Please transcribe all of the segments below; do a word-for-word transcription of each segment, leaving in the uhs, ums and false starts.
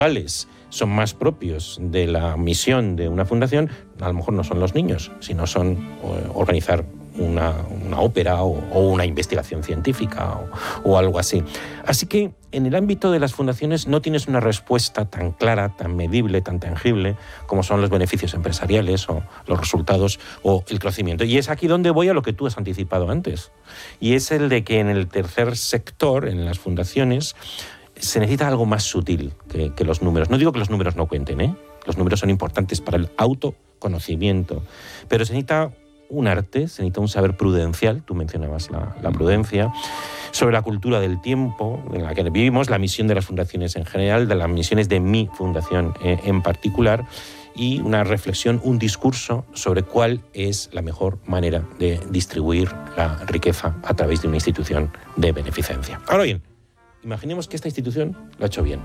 son más propios de la misión de una fundación, a lo mejor no son los niños, sino son eh, organizar una, una ópera o, o una investigación científica o, o algo así. Así que en el ámbito de las fundaciones no tienes una respuesta tan clara, tan medible, tan tangible como son los beneficios empresariales o los resultados o el crecimiento. Y es aquí donde voy a lo que tú has anticipado antes. Y es el de que en el tercer sector, en las fundaciones, se necesita algo más sutil que, que los números. No digo que los números no cuenten, ¿eh? Los números son importantes para el autoconocimiento, pero se necesita un arte, se necesita un saber prudencial, tú mencionabas la, la prudencia, sobre la cultura del tiempo en la que vivimos, la misión de las fundaciones en general, de las misiones de mi fundación eh, en particular, y una reflexión, un discurso sobre cuál es la mejor manera de distribuir la riqueza a través de una institución de beneficencia. Ahora bien, imaginemos que esta institución lo ha hecho bien.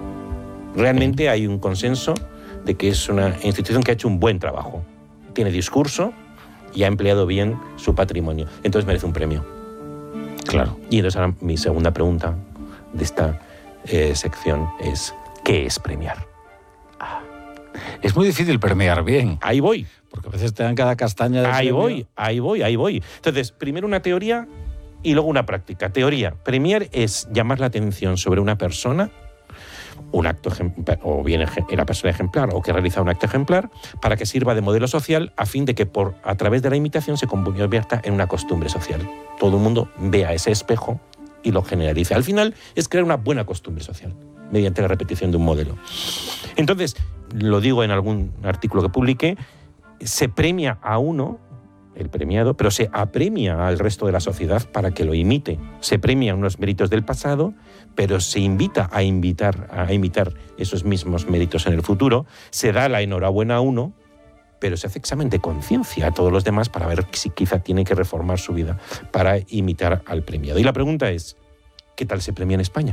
Realmente hay un consenso de que es una institución que ha hecho un buen trabajo. Tiene discurso y ha empleado bien su patrimonio. Entonces merece un premio. Claro. Y entonces ahora mi segunda pregunta de esta eh, sección es, ¿qué es premiar? Ah, es muy difícil premiar bien. Ahí voy. Porque a veces te dan cada castaña de Ahí premio. voy, ahí voy, ahí voy. Entonces, primero una teoría y luego una práctica. Teoría. Premiar es llamar la atención sobre una persona, un acto ejemplar, o bien la persona ejemplar o que realiza un acto ejemplar, para que sirva de modelo social a fin de que por a través de la imitación se convierta en una costumbre social. Todo el mundo vea ese espejo y lo generalice. Al final es crear una buena costumbre social mediante la repetición de un modelo. Entonces, lo digo en algún artículo que publiqué, se premia a uno, el premiado, pero se apremia al resto de la sociedad para que lo imite. Se premian unos méritos del pasado, pero se invita a, invitar, a imitar esos mismos méritos en el futuro. Se da la enhorabuena a uno, pero se hace examen de conciencia a todos los demás para ver si quizá tiene que reformar su vida para imitar al premiado. Y la pregunta es, ¿qué tal se premia en España?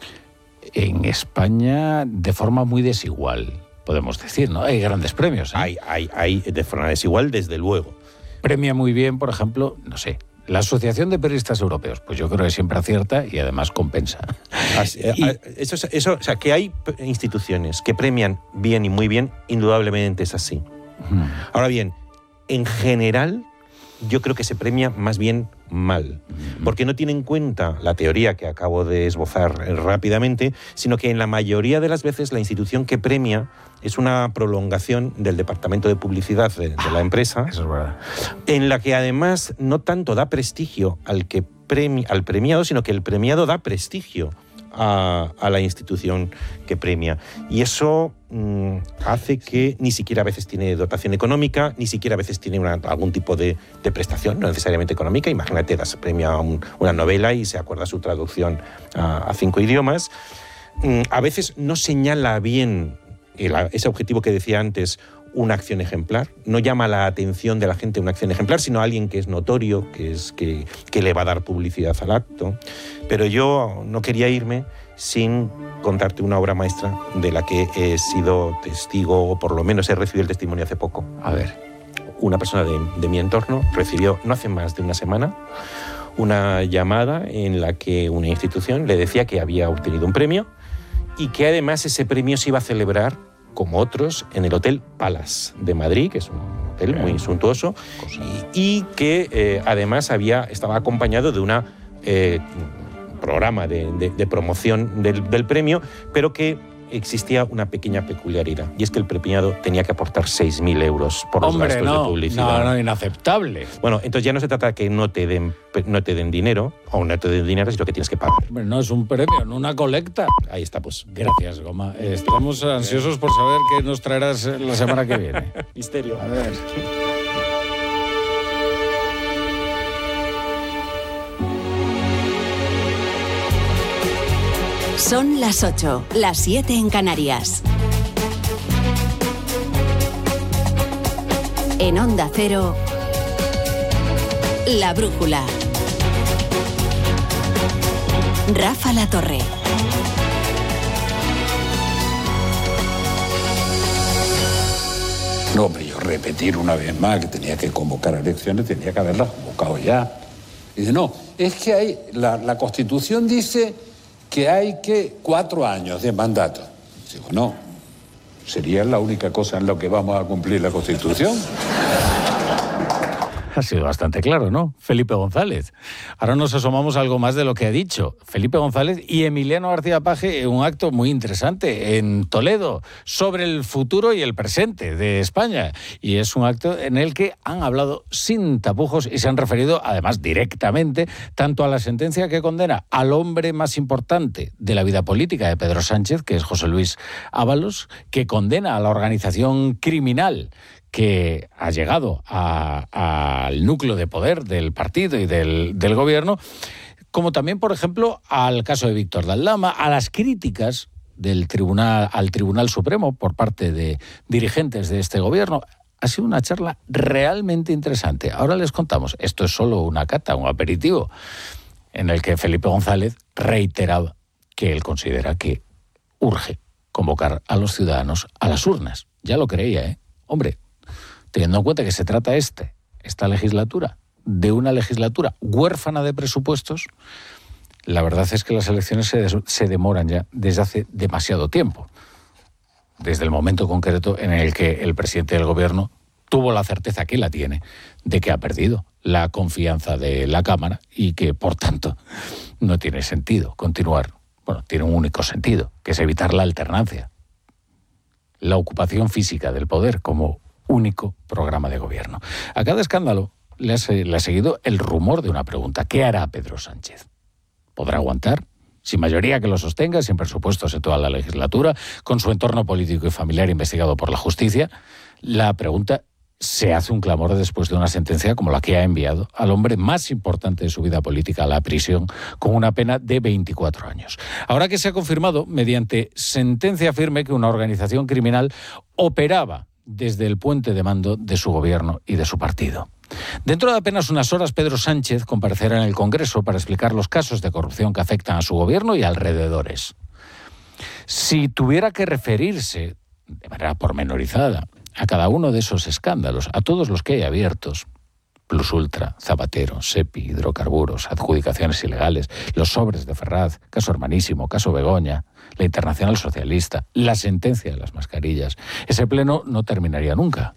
En España, de forma muy desigual, podemos decir, ¿no? Hay grandes premios, ¿eh? Hay, hay, hay de forma desigual, desde luego. Premia muy bien, por ejemplo, no sé, la Asociación de Periodistas Europeos, pues yo creo que siempre acierta y además compensa. Así, y, eso, eso, o sea, que hay instituciones que premian bien y muy bien, indudablemente es así. Uh-huh. Ahora bien, en general, yo creo que se premia más bien mal, uh-huh. porque no tiene en cuenta la teoría que acabo de esbozar rápidamente, sino que en la mayoría de las veces la institución que premia es una prolongación del departamento de publicidad de, de la empresa, eso es verdad, en la que además no tanto da prestigio al, que premi, al premiado, sino que el premiado da prestigio a, a la institución que premia. Y eso mmm, hace que ni siquiera a veces tiene dotación económica, ni siquiera a veces tiene una, algún tipo de, de prestación, no necesariamente económica. Imagínate, das premio a un, una novela y se acuerda su traducción a, a cinco idiomas. Mm, a veces no señala bien el, ese objetivo que decía antes, una acción ejemplar. No llama la atención de la gente una acción ejemplar, sino a alguien que es notorio, que, es, que, que le va a dar publicidad al acto. Pero yo no quería irme sin contarte una obra maestra de la que he sido testigo, o por lo menos he recibido el testimonio hace poco. A ver. Una persona de, de mi entorno recibió, no hace más de una semana, una llamada en la que una institución le decía que había obtenido un premio y que además ese premio se iba a celebrar, como otros, en el Hotel Palace de Madrid, que es un hotel muy suntuoso, y, y que eh, además había, estaba acompañado de una eh, programa de, de, de promoción del, del premio, pero que existía una pequeña peculiaridad, y es que el premiado tenía que aportar seis mil euros por los Hombre, gastos no, de publicidad. No, no, inaceptable. Bueno, entonces ya no se trata de que no te den, no te den dinero, o no te den dinero, sino que tienes que pagar. Hombre, no es un premio, no una colecta. Ahí está, pues. Gracias, Goma. Estamos ansiosos por saber qué nos traerás la semana que viene. Misterio. A ver. Son las ocho, las siete en Canarias. En Onda Cero, La Brújula. Rafa La Torre. No, hombre, yo repetir una vez más que tenía que convocar elecciones, tenía que haberlas convocado ya. Y dice, no, es que hay, la, la Constitución dice que hay que cuatro años de mandato. Digo, no, sería la única cosa en la que vamos a cumplir la Constitución. Ha sido bastante claro, ¿no? Felipe González. Ahora nos asomamos a algo más de lo que ha dicho Felipe González y Emiliano García Paje en un acto muy interesante en Toledo sobre el futuro y el presente de España. Y es un acto en el que han hablado sin tapujos y se han referido, además, directamente, tanto a la sentencia que condena al hombre más importante de la vida política de Pedro Sánchez, que es José Luis Ábalos, que condena a la organización criminal que ha llegado al núcleo de poder del partido y del, del gobierno, como también, por ejemplo, al caso de Víctor Daldama, a las críticas del tribunal, al Tribunal Supremo por parte de dirigentes de este gobierno. Ha sido una charla realmente interesante. Ahora les contamos, esto es solo una cata, un aperitivo, en el que Felipe González reiteraba que él considera que urge convocar a los ciudadanos a las urnas. Ya lo creía, ¿eh? Hombre, teniendo en cuenta que se trata este, esta legislatura, de una legislatura huérfana de presupuestos, la verdad es que las elecciones se, des- se demoran ya desde hace demasiado tiempo. Desde el momento concreto en el que el presidente del gobierno tuvo la certeza, que la tiene, de que ha perdido la confianza de la Cámara y que, por tanto, no tiene sentido continuar. Bueno, tiene un único sentido, que es evitar la alternancia, la ocupación física del poder como único programa de gobierno. A cada escándalo le ha, le ha seguido el rumor de una pregunta. ¿Qué hará Pedro Sánchez? ¿Podrá aguantar? Sin mayoría que lo sostenga, sin presupuestos en toda la legislatura, con su entorno político y familiar investigado por la justicia. La pregunta se hace un clamor después de una sentencia como la que ha enviado al hombre más importante de su vida política a la prisión, con una pena de veinticuatro años. Ahora que se ha confirmado mediante sentencia firme que una organización criminal operaba desde el puente de mando de su gobierno y de su partido. Dentro de apenas unas horas, Pedro Sánchez comparecerá en el Congreso para explicar los casos de corrupción que afectan a su gobierno y alrededores. Si tuviera que referirse de manera pormenorizada a cada uno de esos escándalos, a todos los que hay abiertos, Plus Ultra, Zapatero, SEPI, hidrocarburos, adjudicaciones ilegales, los sobres de Ferraz, caso Hermanísimo, caso Begoña, la Internacional Socialista, la sentencia de las mascarillas, ese pleno no terminaría nunca.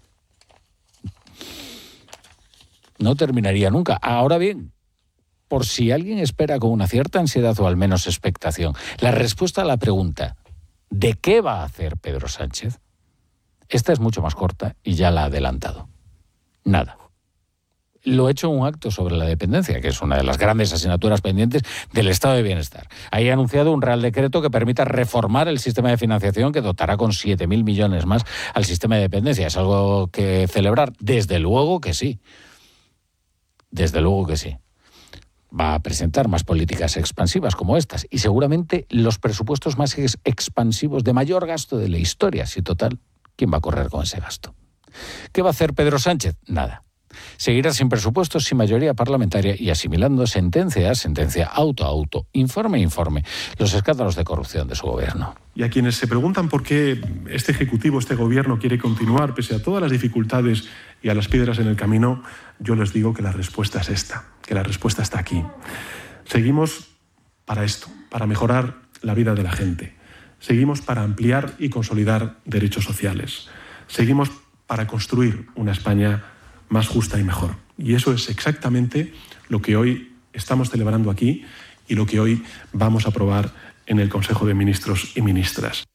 No terminaría nunca. Ahora bien, por si alguien espera con una cierta ansiedad o al menos expectación, la respuesta a la pregunta ¿de qué va a hacer Pedro Sánchez? Esta es mucho más corta y ya la ha adelantado. Nada. Lo he hecho en un acto sobre la dependencia, que es una de las grandes asignaturas pendientes del estado de bienestar. Ahí ha anunciado un real decreto que permita reformar el sistema de financiación, que dotará con siete mil millones más al sistema de dependencia. ¿Es algo que celebrar? Desde luego que sí. Desde luego que sí. Va a presentar más políticas expansivas como estas y seguramente los presupuestos más ex- expansivos de mayor gasto de la historia. Si total, ¿quién va a correr con ese gasto? ¿Qué va a hacer Pedro Sánchez? Nada. Seguirá sin presupuestos, sin mayoría parlamentaria y asimilando sentencia a sentencia, auto a auto, informe a informe, los escándalos de corrupción de su gobierno. Y a quienes se preguntan por qué este Ejecutivo, este Gobierno quiere continuar pese a todas las dificultades y a las piedras en el camino, yo les digo que la respuesta es esta, que la respuesta está aquí. Seguimos para esto, para mejorar la vida de la gente. Seguimos para ampliar y consolidar derechos sociales. Seguimos para construir una España más justa y mejor. Y eso es exactamente lo que hoy estamos celebrando aquí y lo que hoy vamos a aprobar en el Consejo de Ministros y Ministras.